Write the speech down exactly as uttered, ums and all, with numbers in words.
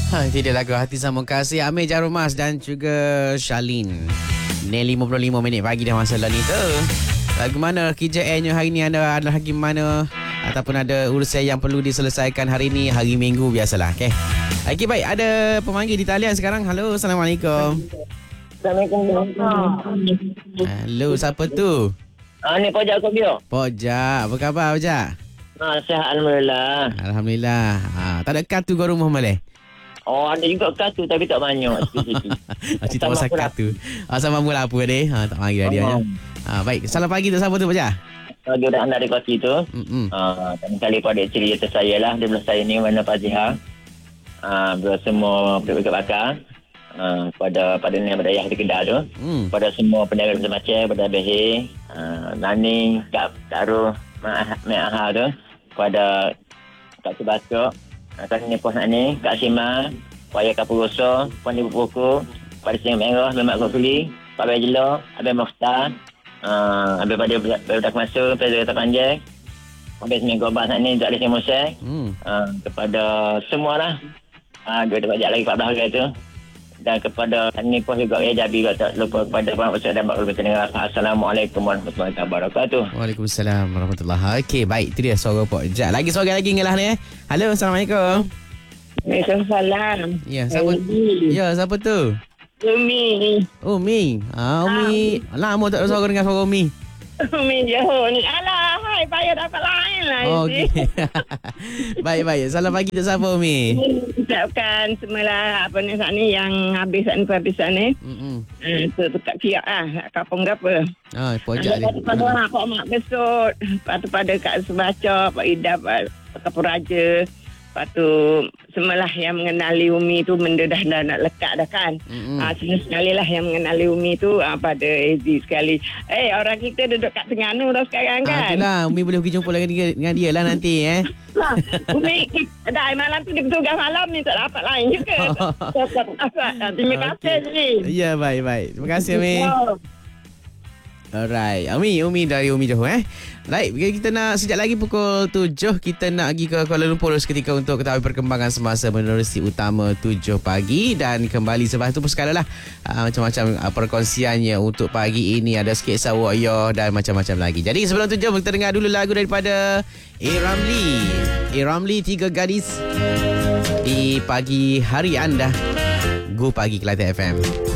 Ha, itu dia lagu Hati Sambung Kasih Amir Jarumas dan juga Shalin. Ni lima puluh lima minit pagi dah masa lah ni tu. Lagu mana K J N-nya hari ni, anda ada lagi mana ataupun ada urusan yang perlu diselesaikan hari ni, hari Minggu biasalah. Okey. Okey, baik, ada pemanggil di talian sekarang. Halo, Assalamualaikum. Assalamualaikum. Halo, siapa tu? Ah, ni Pojak Kobio. Pojak, apa khabar Pojak? Ah, sihat alhamdulillah. Alhamdulillah. Ha, tak ada kartu ke rumah malih? Oh, ada juga kartu tapi tak banyak. Cerita pasal kartu. Ah, sama mula apa deh? Ha, tak panggil dia nya. Ha, baik. Selamat pagi tu siapa tu Pojak? Ah, dia dah dari koti tu. Hmm. Ah, kali pada cerita saya lah, dia belah saya ni mana Fazihah. Ah, belah semua penduduk bakar. Ah, pada pada ni pada ayah di Kedah tu. Hmm. Pada semua penjaga semacam, pada Behe, ah, Nani, Kak Taruh, Mak Mak tu. Pada Kak Sebatok, Kak ni pos ni, Kak Sima, Paya Kapuroso, Puan Ibu Puku, pada Sing Merah, Lemak Kofili, Pak Bajelo, Abang Mokhtar, uh, Abang pada Berudak Masuk, Presiden Kota Panjang, Abang Seminggu Abang ni, Zak Lisa Musa, Hmm. uh, kepada semua lah, uh, dua tempat lagi empat belas hari tu. Dan kepada ni pun juga ya Jabi juga tak lupa kepada Puan Ustaz dan Mak Ulul Tengah. Assalamualaikum warahmatullahi wabarakatuh. Waalaikumsalam warahmatullahi. Okey, baik, itu dia suara Pojak. Lagi seorang lagi ngelah ni eh. Halo, Assalamualaikum. Waalaikumsalam. Ya, siapa? Ya, siapa tu? Umi. Umi. Ah, Umi. Lama tak ada suara dengan suara Umi. Umi Johor ni. Alah, hai, payah dapat lain lah. Oh, okey. Baik, baik. Salam pagi tu siapa Umi? Ucapkan semula apa ni saat ni yang habis saat ni habis saat ni. Hmm. Eh, tu tu kat Kiak ah, kapung ke apa. Ah, Pojak ni. Lepas tu pada Pak Mak Besut, lepas tu pada Kak Sebaca, Pak Ida, Pak Kapur Raja. Lepas tu semalah yang mengenali Umi tu benda dah, dah nak lekat dah kan. Mm-hmm. Ah, semua sekali lah yang mengenali Umi tu ah, pada Ezi sekali. Eh, orang kita duduk kat Terengganu dah sekarang Ah, kan. itulah, Umi boleh pergi jumpa dengan dia, dengan dia lah nanti eh. Ha, Umi, dah malam tu dia bertugas malam ni tak dapat lain juga. Terima kasih Umi. Ya, baik, baik. Terima kasih Umi. Alright, Umi, Umi dari Umi Johor eh. Baik, kita nak sekejap lagi pukul tujuh kita nak pergi ke Kuala Lumpur seketika untuk ketahui perkembangan semasa menerusi utama tujuh pagi dan kembali selepas itu pun sekali lah uh, macam-macam uh, perkongsiannya untuk pagi ini, ada sikit sawaya dan macam-macam lagi. Jadi sebelum tujuh kita dengar dulu lagu daripada A. Ramli. A. Ramli, Tiga Gadis di pagi hari anda. Go Pagi Kelantan F M.